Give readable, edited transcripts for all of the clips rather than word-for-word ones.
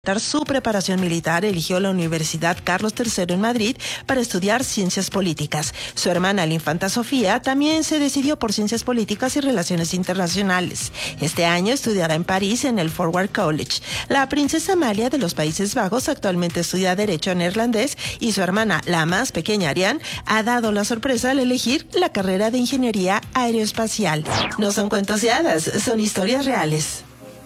Su preparación militar, eligió la Universidad Carlos III en Madrid para estudiar ciencias políticas. Su hermana, la infanta Sofía, también se decidió por ciencias políticas y relaciones internacionales. Este año estudiará en París en el Forward College. La princesa Amalia de los Países Bajos actualmente estudia Derecho neerlandés y su hermana, la más pequeña Ariane, ha dado la sorpresa al elegir la carrera de Ingeniería Aeroespacial. No son cuentos de hadas, son historias reales.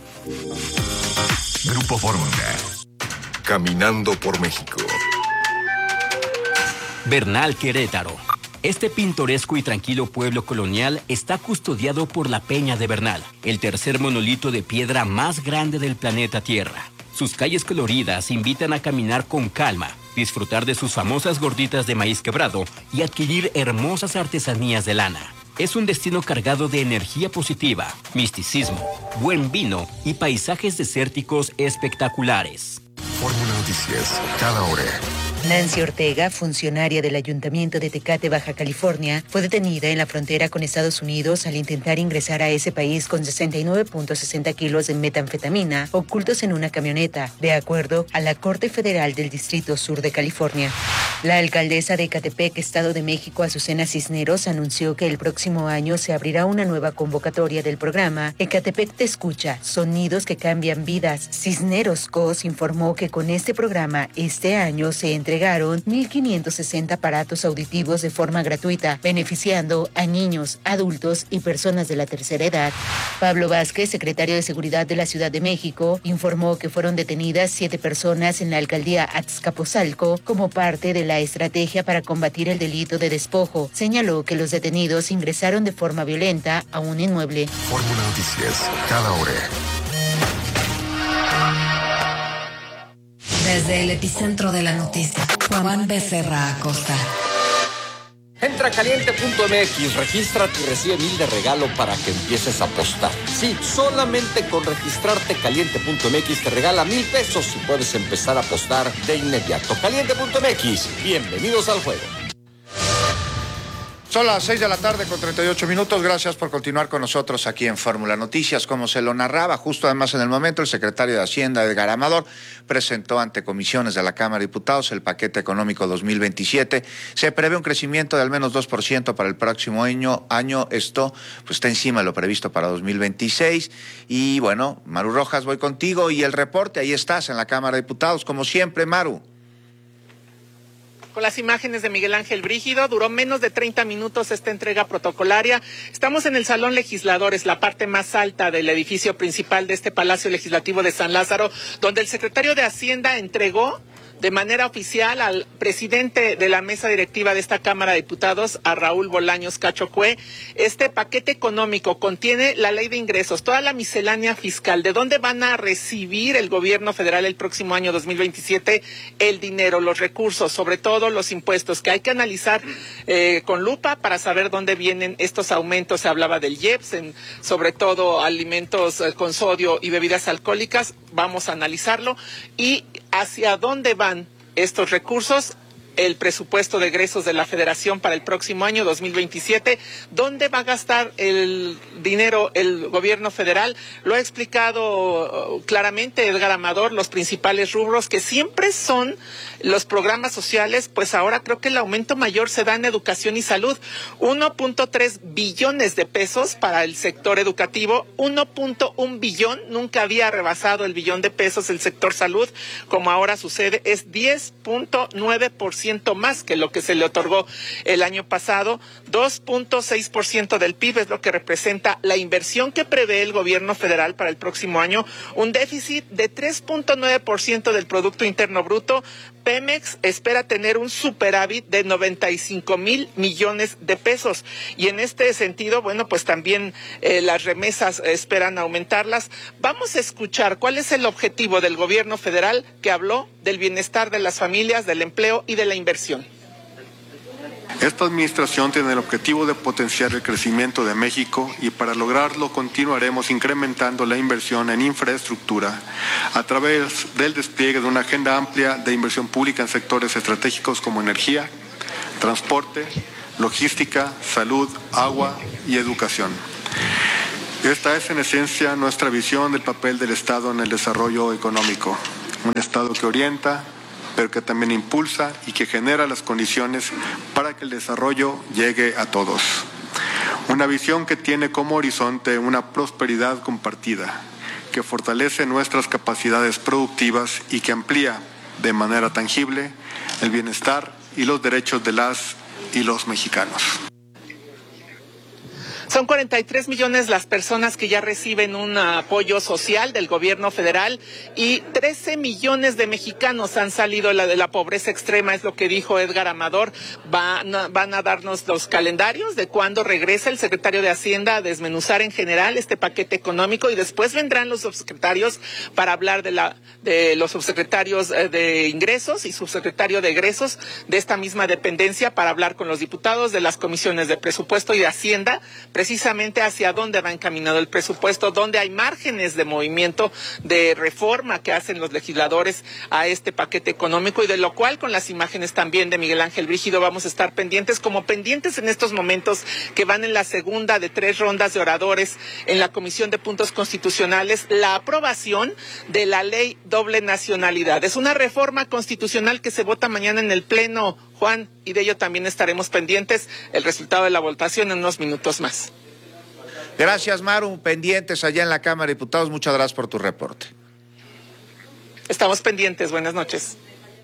Grupo Fórmula. Caminando por México. Bernal, Querétaro. Este pintoresco y tranquilo pueblo colonial está custodiado por la Peña de Bernal, el tercer monolito de piedra más grande del planeta Tierra. Sus calles coloridas invitan a caminar con calma, disfrutar de sus famosas gorditas de maíz quebrado y adquirir hermosas artesanías de lana. Es un destino cargado de energía positiva, misticismo, buen vino y paisajes desérticos espectaculares. Fórmula Noticias, cada hora. Nancy Ortega, funcionaria del Ayuntamiento de Tecate, Baja California, fue detenida en la frontera con Estados Unidos al intentar ingresar a ese país con 69.60 kilos de metanfetamina ocultos en una camioneta, de acuerdo a la Corte Federal del Distrito Sur de California. La alcaldesa de Ecatepec, Estado de México, Azucena Cisneros, anunció que el próximo año se abrirá una nueva convocatoria del programa Ecatepec Te Escucha, Sonidos que Cambian Vidas. Cisneros Cos informó que con este programa este año se entregaron 1,560 aparatos auditivos de forma gratuita, beneficiando a niños, adultos y personas de la tercera edad. Pablo Vázquez, secretario de Seguridad de la Ciudad de México, informó que fueron detenidas 7 personas en la alcaldía Azcapotzalco como parte de la estrategia para combatir el delito de despojo. Señaló que los detenidos ingresaron de forma violenta a un inmueble. Fórmula Noticias, cada hora. Desde el epicentro de la noticia, Juan Becerra Acosta. Entra a caliente.mx, regístrate y recibe 1,000 de regalo para que empieces a apostar. Sí, solamente con registrarte caliente.mx te regala 1,000 pesos y puedes empezar a apostar de inmediato. Caliente.mx, bienvenidos al juego. Son las 6 de la tarde con 38 minutos. Gracias por continuar con nosotros aquí en Fórmula Noticias. Como se lo narraba, justo además en el momento, el secretario de Hacienda, Edgar Amador, presentó ante comisiones de la Cámara de Diputados el paquete económico 2027. Se prevé un crecimiento de al menos 2% para el próximo año. Esto pues está encima de lo previsto para 2026. Y bueno, Maru Rojas, voy contigo y el reporte. Ahí estás en la Cámara de Diputados, como siempre, Maru. Con las imágenes de Miguel Ángel Brígido, duró menos de 30 minutos esta entrega protocolaria. Estamos en el Salón Legisladores, la parte más alta del edificio principal de este Palacio Legislativo de San Lázaro, donde el secretario de Hacienda entregó de manera oficial al presidente de la mesa directiva de esta Cámara de Diputados, a Raúl Bolaños Cacho Cue. Este paquete económico contiene la ley de ingresos, toda la miscelánea fiscal, de dónde van a recibir el gobierno federal el próximo año 2027 el dinero, los recursos, sobre todo los impuestos, que hay que analizar con lupa para saber dónde vienen estos aumentos. Se hablaba del IEPS, sobre todo alimentos con sodio y bebidas alcohólicas. Vamos a analizarlo y hacia dónde van estos recursos, el presupuesto de egresos de la Federación para el próximo año 2027, dónde va a gastar el dinero el gobierno federal. Lo ha explicado claramente Edgar Amador, los principales rubros que siempre son los programas sociales, pues ahora creo que el aumento mayor se da en educación y salud, 1.3 billones de pesos para el sector educativo, 1.1 billón, nunca había rebasado el billón de pesos el sector salud, como ahora sucede, es 10.9% más que lo que se le otorgó el año pasado. 2.6% del PIB es lo que representa la inversión que prevé el gobierno federal para el próximo año, un déficit de 3.9% del Producto Interno Bruto. Pemex espera tener un superávit de 95,000 millones de pesos. Y en este sentido, bueno, pues también las remesas esperan aumentarlas. Vamos a escuchar cuál es el objetivo del gobierno federal, que habló del bienestar de las familias, del empleo y de la inversión. Esta administración tiene el objetivo de potenciar el crecimiento de México y para lograrlo continuaremos incrementando la inversión en infraestructura a través del despliegue de una agenda amplia de inversión pública en sectores estratégicos como energía, transporte, logística, salud, agua y educación. Esta es en esencia nuestra visión del papel del Estado en el desarrollo económico. Un Estado que orienta, pero que también impulsa y que genera las condiciones para que el desarrollo llegue a todos. Una visión que tiene como horizonte una prosperidad compartida, que fortalece nuestras capacidades productivas y que amplía de manera tangible el bienestar y los derechos de las y los mexicanos. Son 43 millones las personas que ya reciben un apoyo social del gobierno federal y 13 millones de mexicanos han salido de la pobreza extrema, es lo que dijo Edgar Amador. Van a darnos los calendarios de cuándo regresa el secretario de Hacienda a desmenuzar en general este paquete económico y después vendrán los subsecretarios para hablar de los subsecretarios de ingresos y subsecretario de egresos de esta misma dependencia para hablar con los diputados de las comisiones de presupuesto y de Hacienda, precisamente hacia dónde va encaminado el presupuesto, dónde hay márgenes de movimiento, de reforma que hacen los legisladores a este paquete económico y de lo cual con las imágenes también de Miguel Ángel Brígido vamos a estar pendientes, como pendientes en estos momentos que van en la segunda de 3 rondas de oradores en la Comisión de Puntos Constitucionales, la aprobación de la ley doble nacionalidad. Es una reforma constitucional que se vota mañana en el Pleno, Juan, y de ello también estaremos pendientes. El resultado de la votación en unos minutos más. Gracias, Maru. Pendientes allá en la Cámara de Diputados. Muchas gracias por tu reporte. Estamos pendientes. Buenas noches.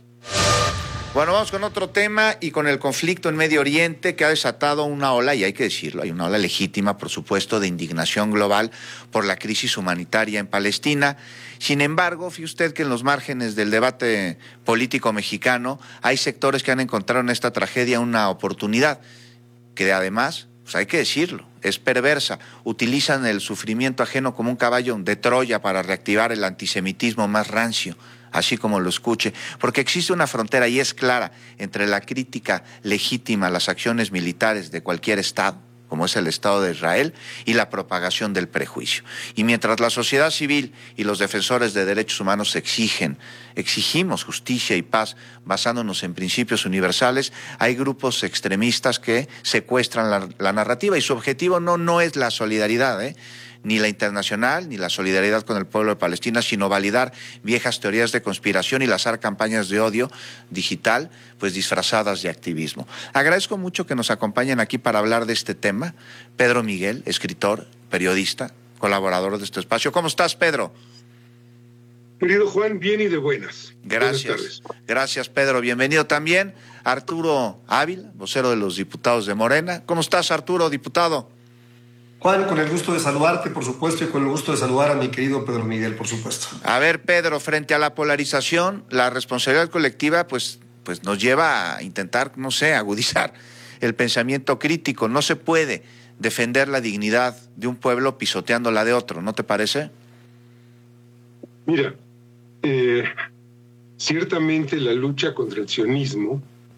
Bueno, vamos con otro tema y con el conflicto en Medio Oriente que ha desatado una ola, y hay que decirlo, hay una ola legítima, por supuesto, de indignación global por la crisis humanitaria en Palestina. Sin embargo, fíjese usted que en los márgenes del debate político mexicano hay sectores que han encontrado en esta tragedia una oportunidad que además, pues hay que decirlo, es perversa. Utilizan el sufrimiento ajeno como un caballo de Troya para reactivar el antisemitismo más rancio, así como lo escuche, porque existe una frontera y es clara entre la crítica legítima a las acciones militares de cualquier Estado, como es el Estado de Israel, y la propagación del prejuicio. Y mientras la sociedad civil y los defensores de derechos humanos exigimos justicia y paz basándonos en principios universales, hay grupos extremistas que secuestran la narrativa y su objetivo no es la solidaridad, ni la internacional, ni la solidaridad con el pueblo de Palestina, sino validar viejas teorías de conspiración y lanzar campañas de odio digital, pues disfrazadas de activismo. Agradezco mucho que nos acompañen aquí para hablar de este tema. Pedro Miguel, escritor, periodista, colaborador de este espacio. ¿Cómo estás, Pedro? Querido Juan, bien y de buenas. Gracias. Buenas tardes. Gracias, Pedro. Bienvenido también. Arturo Ávila, vocero de los diputados de Morena. ¿Cómo estás, Arturo, diputado? Juan, con el gusto de saludarte, por supuesto, y con el gusto de saludar a mi querido Pedro Miguel, por supuesto. A ver, Pedro, frente a la polarización, la responsabilidad colectiva, pues nos lleva a intentar, agudizar el pensamiento crítico. No se puede defender la dignidad de un pueblo pisoteando la de otro, ¿no te parece? Mira, ciertamente la lucha contra el sionismo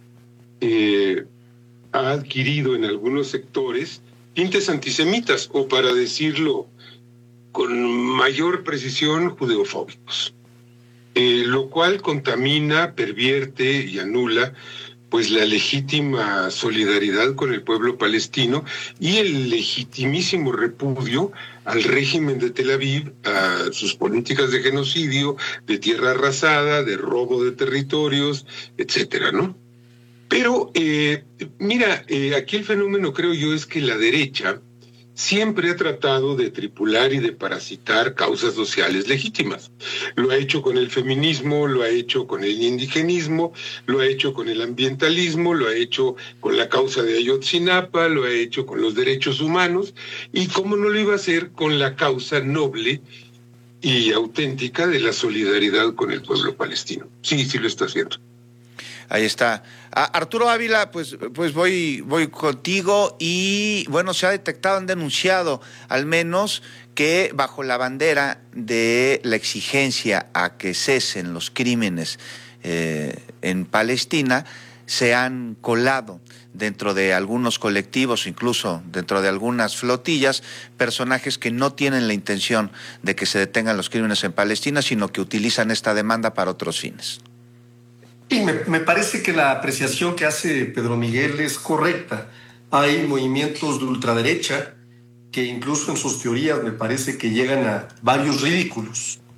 ha adquirido en algunos sectores tintes antisemitas, o para decirlo con mayor precisión, judeofóbicos, lo cual contamina, pervierte y anula pues la legítima solidaridad con el pueblo palestino y el legitimísimo repudio al régimen de Tel Aviv, a sus políticas de genocidio, de tierra arrasada, de robo de territorios, etcétera, ¿no? Pero, mira, aquí el fenómeno, creo yo, es que la derecha siempre ha tratado de tripular y de parasitar causas sociales legítimas. Lo ha hecho con el feminismo, lo ha hecho con el indigenismo, lo ha hecho con el ambientalismo, lo ha hecho con la causa de Ayotzinapa, lo ha hecho con los derechos humanos, y cómo no lo iba a hacer con la causa noble y auténtica de la solidaridad con el pueblo palestino. Sí lo está haciendo. Ahí está. Arturo Ávila, pues voy contigo y bueno, se ha detectado, han denunciado al menos que bajo la bandera de la exigencia a que cesen los crímenes en Palestina, se han colado dentro de algunos colectivos, incluso dentro de algunas flotillas, personajes que no tienen la intención de que se detengan los crímenes en Palestina, sino que utilizan esta demanda para otros fines. Sí, me parece que la apreciación que hace Pedro Miguel es correcta. Hay movimientos de ultraderecha que incluso en sus teorías me parece que llegan a varios ridículos.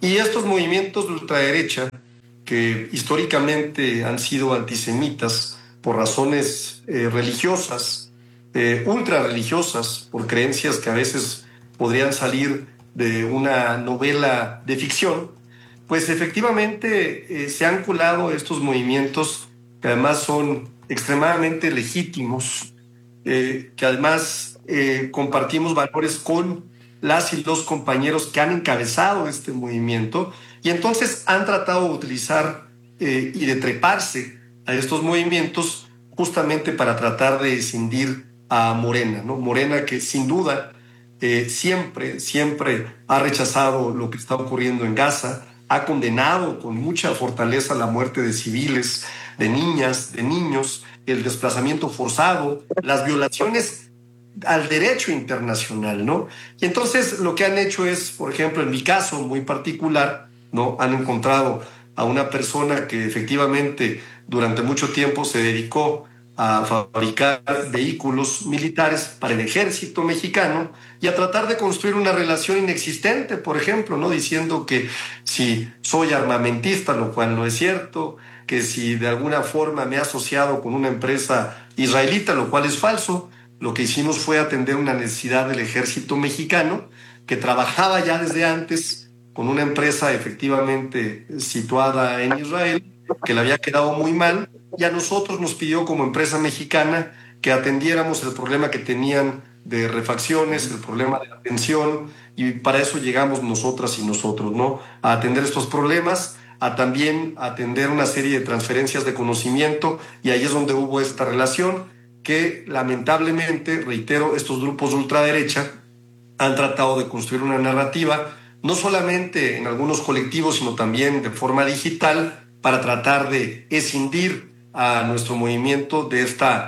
Y estos movimientos de ultraderecha, que históricamente han sido antisemitas por razones religiosas, ultra religiosas, por creencias que a veces podrían salir de una novela de ficción, pues efectivamente se han colado estos movimientos que además son extremadamente legítimos, que además compartimos valores con las y los compañeros que han encabezado este movimiento, y entonces han tratado de utilizar y de treparse a estos movimientos justamente para tratar de escindir a Morena, ¿no? Morena, que sin duda siempre ha rechazado lo que está ocurriendo en Gaza, ha condenado con mucha fortaleza la muerte de civiles, de niñas, de niños, el desplazamiento forzado, las violaciones al derecho internacional, ¿no? Y entonces lo que han hecho es, por ejemplo, en mi caso muy particular, ¿no? Han encontrado a una persona que efectivamente durante mucho tiempo se dedicó a fabricar vehículos militares para el ejército mexicano y a tratar de construir una relación inexistente, por ejemplo, ¿no? Diciendo que si soy armamentista, lo cual no es cierto, que si de alguna forma me he asociado con una empresa israelita, lo cual es falso. Lo que hicimos fue atender una necesidad del ejército mexicano, que trabajaba ya desde antes con una empresa efectivamente situada en Israel, que le había quedado muy mal, y a nosotros nos pidió como empresa mexicana que atendiéramos el problema que tenían de refacciones, el problema de atención, y para eso llegamos nosotras y nosotros, ¿no? A atender estos problemas, a también atender una serie de transferencias de conocimiento, y ahí es donde hubo esta relación que lamentablemente, reitero, estos grupos de ultraderecha han tratado de construir una narrativa, no solamente en algunos colectivos, sino también de forma digital, para tratar de escindir a nuestro movimiento de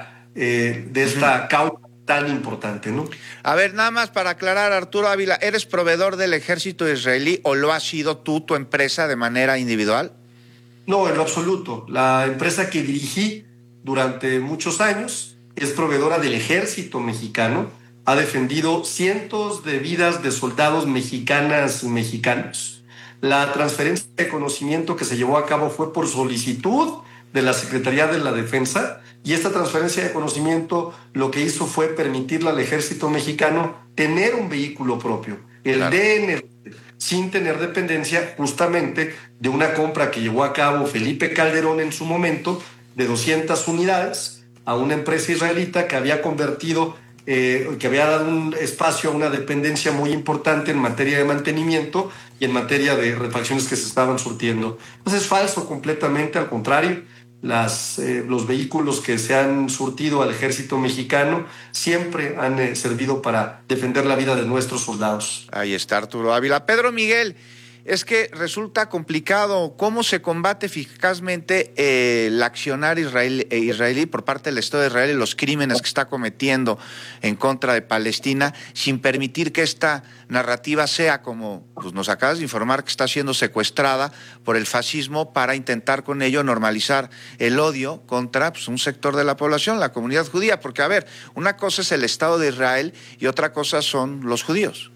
esta causa tan importante, ¿no? A ver, nada más para aclarar, Arturo Ávila, ¿eres proveedor del ejército israelí o lo has sido tú, tu empresa, de manera individual? No, en lo absoluto. La empresa que dirigí durante muchos años es proveedora del ejército mexicano, ha defendido cientos de vidas de soldados mexicanos. La transferencia de conocimiento que se llevó a cabo fue por solicitud de la Secretaría de la Defensa, y esta transferencia de conocimiento lo que hizo fue permitirle al ejército mexicano tener un vehículo propio, el DN, sin tener dependencia justamente de una compra que llevó a cabo Felipe Calderón en su momento de 200 unidades a una empresa israelita que había convertido, que había dado un espacio a una dependencia muy importante en materia de mantenimiento y en materia de refacciones que se estaban surtiendo. Entonces es falso completamente, al contrario. Los vehículos que se han surtido al ejército mexicano siempre han servido para defender la vida de nuestros soldados. Ahí está Arturo Ávila. Pedro Miguel, es que resulta complicado cómo se combate eficazmente el accionar israelí por parte del Estado de Israel y los crímenes que está cometiendo en contra de Palestina, sin permitir que esta narrativa sea, como pues, nos acabas de informar, que está siendo secuestrada por el fascismo para intentar con ello normalizar el odio contra pues, un sector de la población, la comunidad judía. Porque, a ver, una cosa es el Estado de Israel y otra cosa son los judíos.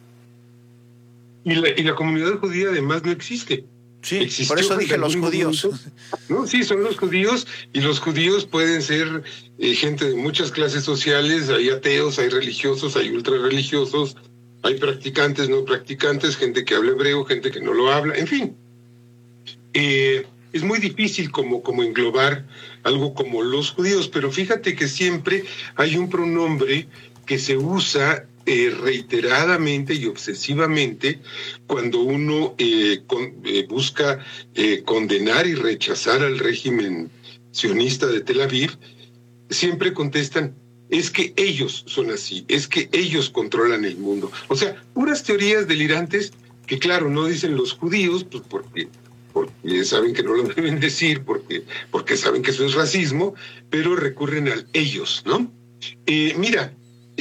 Y la comunidad judía además no existe. Sí, existió, por eso dije los judíos. No, sí, son los judíos, y los judíos pueden ser gente de muchas clases sociales, hay ateos, hay religiosos, hay ultrarreligiosos, hay practicantes, no practicantes, gente que habla hebreo, gente que no lo habla, en fin. Es muy difícil como englobar algo como los judíos, pero fíjate que siempre hay un pronombre que se usa reiteradamente y obsesivamente cuando uno busca condenar y rechazar al régimen sionista de Tel Aviv. Siempre contestan: es que ellos son así, es que ellos controlan el mundo. O sea, puras teorías delirantes que, claro, no dicen los judíos, pues porque saben que no lo deben decir, porque saben que eso es racismo, pero recurren al ellos, ¿no? Mira,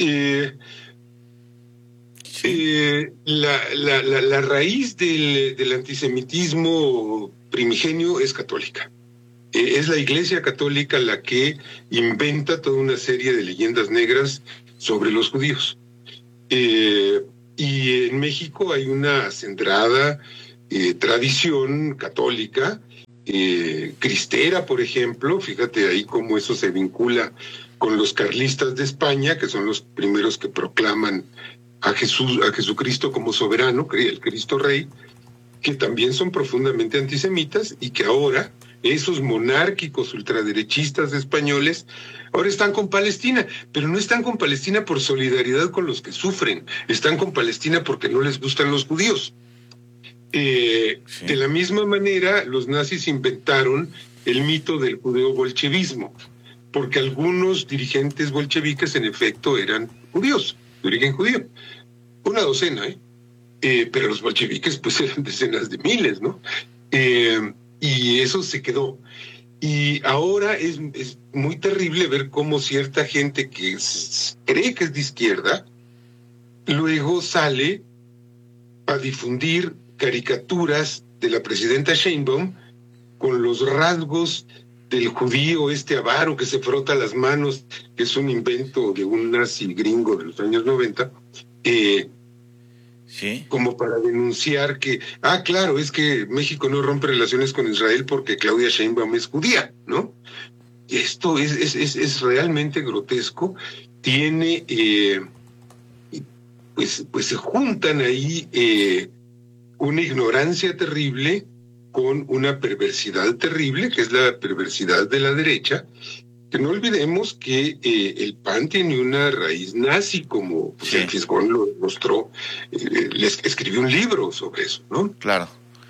la raíz del antisemitismo primigenio es católica. Es la Iglesia Católica la que inventa toda una serie de leyendas negras sobre los judíos. Y en México hay una acendrada tradición católica, cristera, por ejemplo. Fíjate ahí cómo eso se vincula con los carlistas de España, que son los primeros que proclaman a Jesucristo como soberano, el Cristo Rey, que también son profundamente antisemitas y que ahora esos monárquicos ultraderechistas españoles ahora están con Palestina, pero no están con Palestina por solidaridad con los que sufren, están con Palestina porque no les gustan los judíos. De la misma manera, los nazis inventaron el mito del judeo-bolchevismo, porque algunos dirigentes bolcheviques en efecto eran judíos, de origen judío. Una docena, pero los bolcheviques pues eran decenas de miles, ¿no? Y eso se quedó. Y ahora es muy terrible ver cómo cierta gente que cree que es de izquierda, luego sale a difundir caricaturas de la presidenta Sheinbaum con los rasgos del judío avaro que se frota las manos, que es un invento de un nazi gringo de los años 90, como para denunciar que, claro, es que México no rompe relaciones con Israel porque Claudia Sheinbaum es judía, ¿no? Y esto es realmente grotesco. Tiene, pues se juntan ahí una ignorancia terrible con una perversidad terrible, que es la perversidad de la derecha, que no olvidemos que el PAN tiene una raíz nazi, como el Fisgón lo mostró, les escribió un libro sobre eso, ¿no? Claro.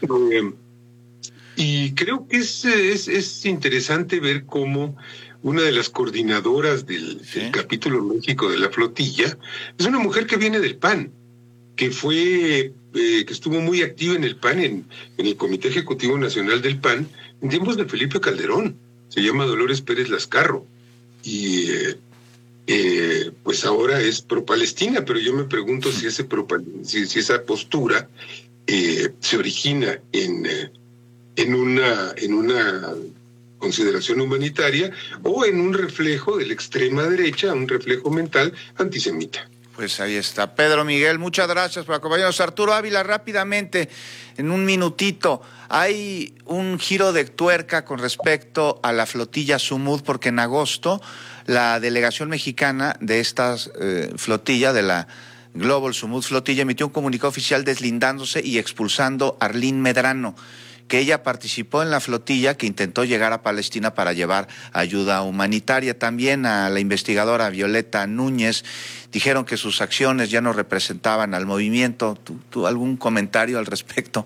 Y creo que es interesante ver cómo una de las coordinadoras del capítulo México de la flotilla es una mujer que viene del PAN, que fue que estuvo muy activa en el PAN, en el Comité Ejecutivo Nacional del PAN, en tiempos de Felipe Calderón. Se llama Dolores Pérez Lascarro. Y pues ahora es pro-Palestina, pero yo me pregunto si esa postura se origina en una consideración humanitaria o en un reflejo de la extrema derecha, un reflejo mental antisemita. Pues ahí está. Pedro Miguel, muchas gracias por acompañarnos. Arturo Ávila, rápidamente, en un minutito, hay un giro de tuerca con respecto a la flotilla Sumud, porque en agosto la delegación mexicana de esta flotilla, de la Global Sumud Flotilla, emitió un comunicado oficial deslindándose y expulsando a Arlene Medrano, que ella participó en la flotilla que intentó llegar a Palestina para llevar ayuda humanitaria. También a la investigadora Violeta Núñez dijeron que sus acciones ya no representaban al movimiento. ¿Tú algún comentario al respecto?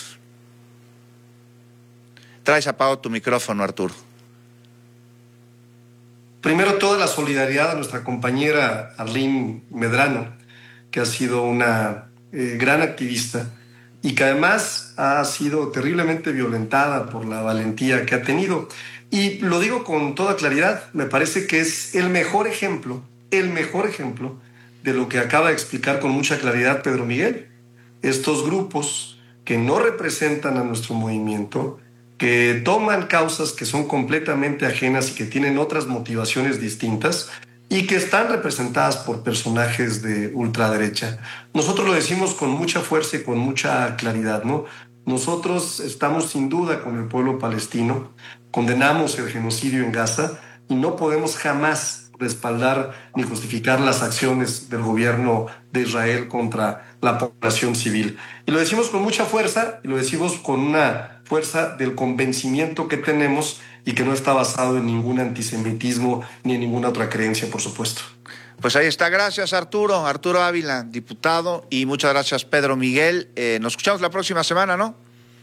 Traes apagado tu micrófono, Arturo. Primero, toda la solidaridad a nuestra compañera Arlene Medrano, que ha sido una gran activista y que además ha sido terriblemente violentada por la valentía que ha tenido. Y lo digo con toda claridad, me parece que es el mejor ejemplo de lo que acaba de explicar con mucha claridad Pedro Miguel. Estos grupos que no representan a nuestro movimiento, que toman causas que son completamente ajenas y que tienen otras motivaciones distintas, y que están representadas por personajes de ultraderecha. Nosotros lo decimos con mucha fuerza y con mucha claridad, ¿no? Nosotros estamos sin duda con el pueblo palestino, condenamos el genocidio en Gaza y no podemos jamás respaldar ni justificar las acciones del gobierno de Israel contra la población civil. Y lo decimos con mucha fuerza y lo decimos con una fuerza del convencimiento que tenemos y que no está basado en ningún antisemitismo ni en ninguna otra creencia, por supuesto. Pues ahí está. Gracias, Arturo. Arturo Ávila, diputado, y muchas gracias, Pedro Miguel. Nos escuchamos la próxima semana, ¿no?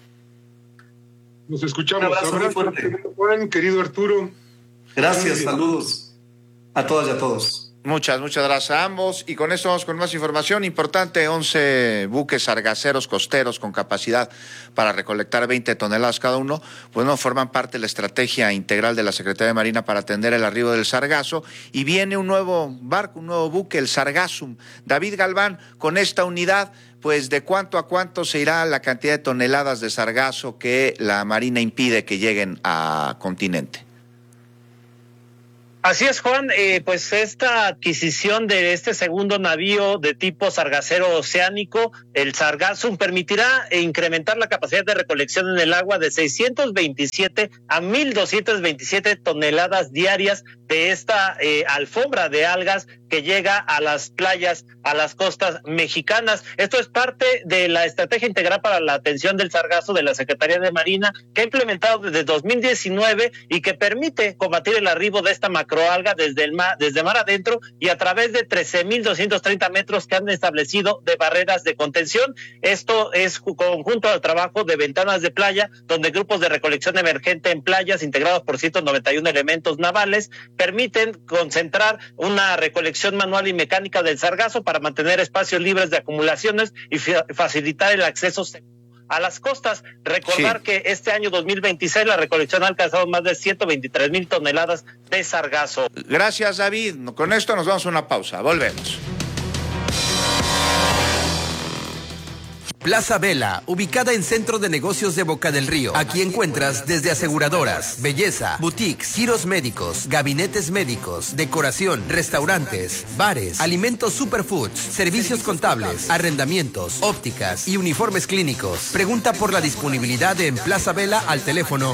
Nos escuchamos. Un abrazo muy fuerte. Juan, querido Arturo. Gracias, saludos a todas y a todos. Muchas gracias a ambos. Y con esto vamos con más información importante. 11 buques sargaceros costeros con capacidad para recolectar 20 toneladas cada uno, pues no forman parte de la estrategia integral de la Secretaría de Marina para atender el arribo del sargazo. Y viene un nuevo barco, un nuevo buque, el Sargassum. David Galván, con esta unidad, pues ¿de cuánto a cuánto se irá la cantidad de toneladas de sargazo que la Marina impide que lleguen a continente? Así es, Juan, pues esta adquisición de este segundo navío de tipo sargacero oceánico, el Sargassum, permitirá incrementar la capacidad de recolección en el agua de 627 a 1.227 toneladas diarias de esta alfombra de algas que llega a las playas, a las costas mexicanas. Esto es parte de la Estrategia Integral para la Atención del Sargazo de la Secretaría de Marina, que ha implementado desde 2019 y que permite combatir el arribo de esta macroalga desde mar adentro y a través de 13.230 metros que han establecido de barreras de contención. Esto es conjunto al trabajo de ventanas de playa, donde grupos de recolección emergente en playas, integrados por 191 elementos navales, permiten concentrar una recolección manual y mecánica del sargazo para mantener espacios libres de acumulaciones y facilitar el acceso a las costas. Recordar que este año 2026 la recolección ha alcanzado más de 123,000 toneladas de sargazo. Gracias, David. Con esto nos vamos a una pausa. Volvemos. Plaza Vela, ubicada en Centro de Negocios de Boca del Río. Aquí encuentras desde aseguradoras, belleza, boutiques, giros médicos, gabinetes médicos, decoración, restaurantes, bares, alimentos superfoods, servicios contables, arrendamientos, ópticas y uniformes clínicos. Pregunta por la disponibilidad en Plaza Vela al teléfono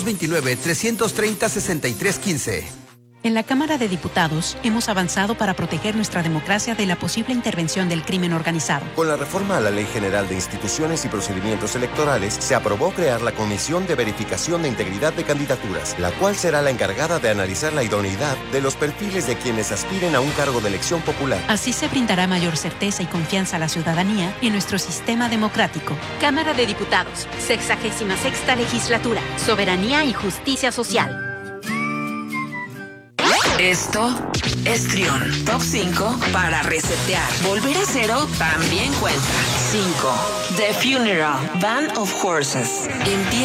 229-330-6315. En la Cámara de Diputados hemos avanzado para proteger nuestra democracia de la posible intervención del crimen organizado. Con la reforma a la Ley General de Instituciones y Procedimientos Electorales, se aprobó crear la Comisión de Verificación de Integridad de Candidaturas, la cual será la encargada de analizar la idoneidad de los perfiles de quienes aspiren a un cargo de elección popular. Así se brindará mayor certeza y confianza a la ciudadanía y en nuestro sistema democrático. Cámara de Diputados, 66ª Legislatura, Soberanía y Justicia Social. Esto es Trión. Top 5 para resetear. Volver a cero también cuenta. 5. The Funeral, Band of Horses. Empieza